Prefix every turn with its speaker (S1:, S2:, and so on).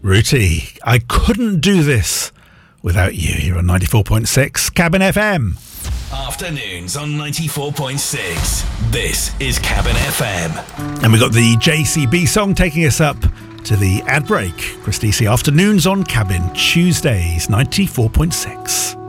S1: Rooty, I couldn't do this without you here on 94.6 Cabin FM.
S2: Afternoons on 94.6. This is Cabin FM.
S1: And we got the JCB song taking us up to the ad break. Christisi, Afternoons on Cabin, Tuesdays, 94.6.